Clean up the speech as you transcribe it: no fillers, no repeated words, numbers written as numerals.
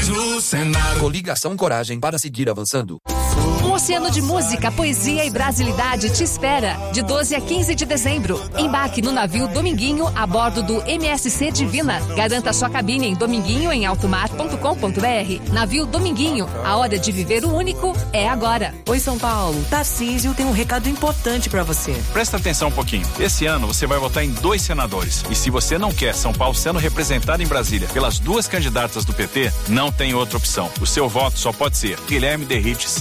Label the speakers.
Speaker 1: no Senado.
Speaker 2: Coligação Coragem para seguir avançando.
Speaker 3: Um oceano de música, poesia e brasilidade te espera de 12 a 15 de dezembro. Embarque no navio Dominguinho a bordo do MSC Divina. Garanta sua cabine em dominguinhoemaltomar.com.br. Navio Dominguinho, a hora de viver o único é agora.
Speaker 4: Oi, São Paulo. Tarcísio tem um recado importante pra você.
Speaker 5: Presta atenção um pouquinho. Esse ano você vai votar em 2 senadores. E se você não quer São Paulo sendo representado em Brasília pelas 2 candidatas do PT, não tem outra opção. O seu voto só pode ser Guilherme Derrite,